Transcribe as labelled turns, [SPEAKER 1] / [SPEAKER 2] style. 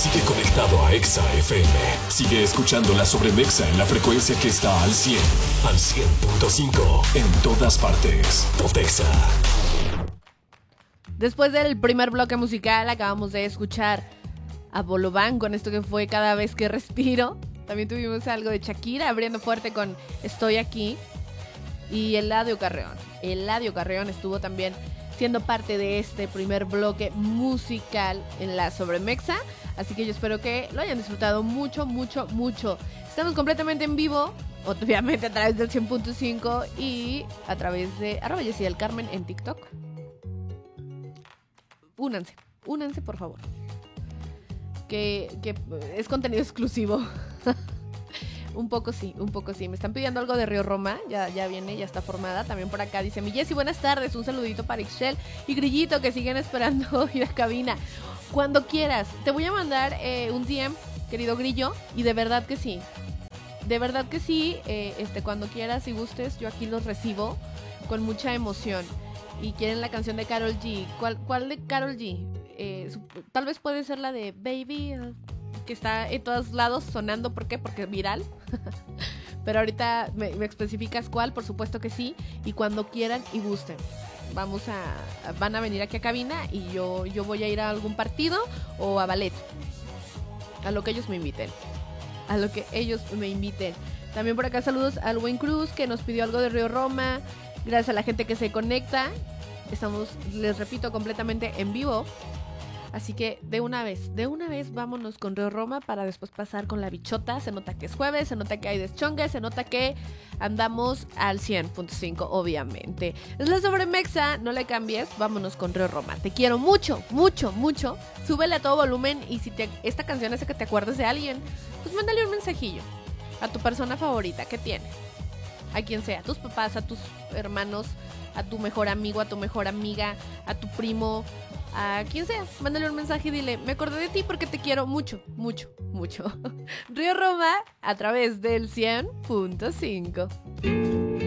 [SPEAKER 1] Sigue conectado a Exa FM. Sigue escuchando la Sobremexa en la frecuencia que está al 100, al 100.5 en todas partes. Pontexa.
[SPEAKER 2] Después del primer bloque musical acabamos de escuchar a Bolobán con esto que fue Cada vez que respiro. También tuvimos algo de Shakira abriendo fuerte con Estoy aquí. Y Eladio Carrión. Eladio Carrión estuvo también siendo parte de este primer bloque musical en la Sobremexa. Así que yo espero que lo hayan disfrutado mucho, mucho, mucho. Estamos completamente en vivo, obviamente a través del 100.5 y a través de @YesiDelCarmen en TikTok. Únanse por favor. Que es contenido exclusivo. Un poco sí. Me están pidiendo algo de Río Roma. Ya viene, ya está formada. También por acá dice mi Jessy, buenas tardes. Un saludito para Ixchel y Grillito que siguen esperando ir a cabina. Cuando quieras. Te voy a mandar un DM, querido Grillo. Y de verdad que sí. Cuando quieras y gustes, yo aquí los recibo con mucha emoción. Y quieren la canción de Karol G. ¿Cuál de Karol G? Tal vez puede ser la de Baby, que está en todos lados sonando. ¿Por qué? Porque es viral. Pero ahorita me especificas cuál, por supuesto que sí. Y cuando quieran y gusten, van a venir aquí a cabina y yo voy a ir a algún partido o a ballet, a lo que ellos me inviten. También por acá saludos al buen Cruz que nos pidió algo de Río Roma. Gracias a la gente que se conecta. Estamos, les repito, completamente en vivo. Así que de una vez vámonos con Río Roma para después pasar con la bichota. Se nota que es jueves, se nota que hay deschongue, se nota que andamos al 100.5, obviamente. Es la Sobremexa, no le cambies, vámonos con Río Roma. Te quiero mucho, mucho, mucho. Súbele a todo volumen y si esta canción hace que te acuerdes de alguien, pues mándale un mensajillo a tu persona favorita, ¿qué tiene? A quien sea, a tus papás, a tus hermanos, a tu mejor amigo, a tu mejor amiga, a tu primo, a quien sea, mándale un mensaje y dile, me acordé de ti porque te quiero mucho, mucho, mucho. Río Roma a través del 100.5.